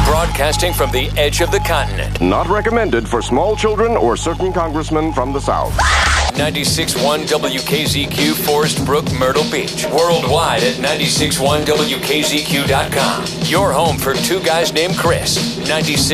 Broadcasting from the edge of the continent. Not recommended for small children or certain congressmen from the South. 96.1 WKZQ, Forest Brook, Myrtle Beach. Worldwide at 96.1WKZQ.com. Your home for two guys named Chris. 96.